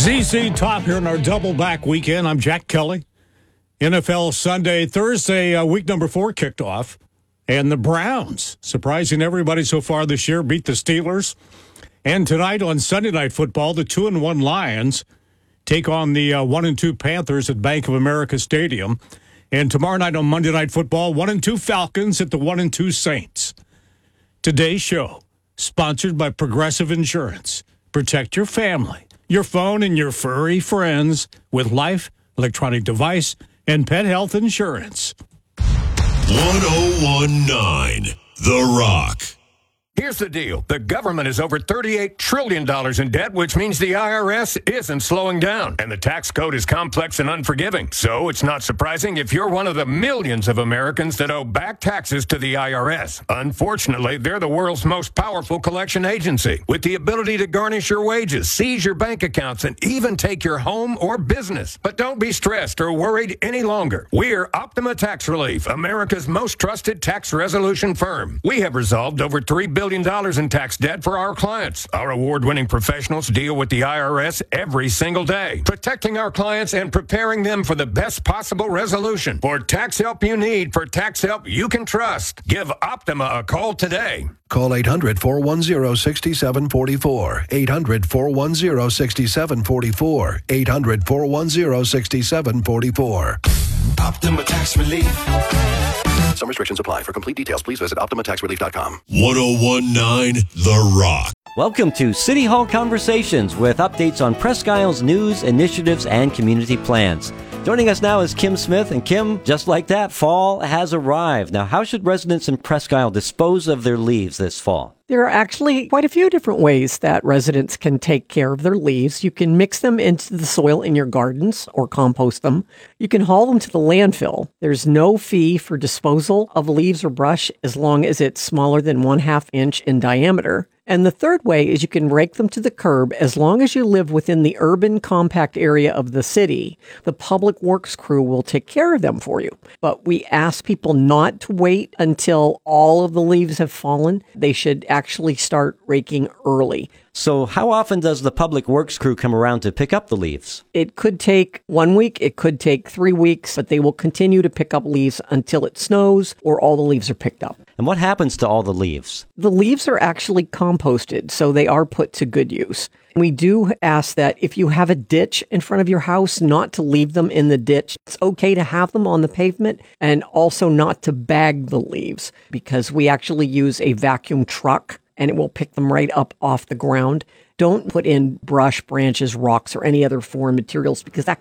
ZZ Top here in our double back weekend. I'm Jack Kelly. NFL Sunday, Thursday, week number 4 kicked off. And the Browns, surprising everybody so far this year, beat the Steelers. And tonight on Sunday Night Football, the 2-1 Lions take on the 1-2 Panthers at Bank of America Stadium. And tomorrow night on Monday Night Football, 1-2 Falcons at the 1-2 Saints. Today's show, sponsored by Progressive Insurance. Protect your family, your phone, and your furry friends with life, electronic device, and pet health insurance. 1019 The Rock. Here's the deal. The government is over $38 trillion in debt, which means the IRS isn't slowing down. And the tax code is complex and unforgiving. So it's not surprising if you're one of the millions of Americans that owe back taxes to the IRS. Unfortunately, they're the world's most powerful collection agency, with the ability to garnish your wages, seize your bank accounts, and even take your home or business. But don't be stressed or worried any longer. We're Optima Tax Relief, America's most trusted tax resolution firm. We have resolved over $3 billion in tax debt for our clients. Our award-winning professionals deal with the IRS every single day, protecting our clients and preparing them for the best possible resolution. For tax help you need, for tax help you can trust, give Optima a call today. Call 800-410-6744. 800-410-6744. 800-410-6744. Optima Tax Relief. Some restrictions apply. For complete details, please visit OptimaTaxRelief.com. 1019 The Rock. Welcome to City Hall Conversations with updates on Presque Isle's news, initiatives, and community plans. Joining us now is Kim Smith. And Kim, just like that, fall has arrived. Now, how should residents in Presque Isle dispose of their leaves this fall? There are actually quite a few different ways that residents can take care of their leaves. You can mix them into the soil in your gardens or compost them. You can haul them to the landfill. There's no fee for disposal of leaves or brush as long as it's smaller than 1/2 inch in diameter. And the third way is you can rake them to the curb as long as you live within the urban compact area of the city. The public works crew will take care of them for you. But we ask people not to wait until all of the leaves have fallen. They should actually start raking early. So how often does the public works crew come around to pick up the leaves? It could take 1 week, it could take 3 weeks, but they will continue to pick up leaves until it snows or all the leaves are picked up. And what happens to all the leaves? The leaves are actually composted, so they are put to good use. We do ask that if you have a ditch in front of your house, not to leave them in the ditch. It's okay to have them on the pavement and also not to bag the leaves because we actually use a vacuum truck and it will pick them right up off the ground. Don't put in brush, branches, rocks, or any other foreign materials because that